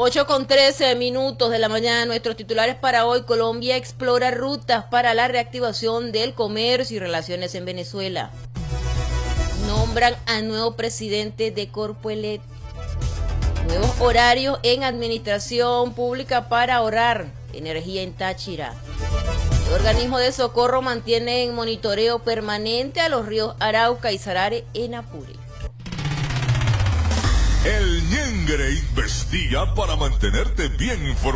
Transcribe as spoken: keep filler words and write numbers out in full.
ocho con trece minutos de la mañana, nuestros titulares para hoy. Colombia explora rutas para la reactivación del comercio y relaciones en Venezuela. Nombran a nuevo presidente de Corpoelec. Nuevos horarios en administración pública para ahorrar energía en Táchira. El organismo de socorro mantiene en monitoreo permanente a los ríos Arauca y Sarare en Apure. El Ñengre investiga para mantenerte bien informado.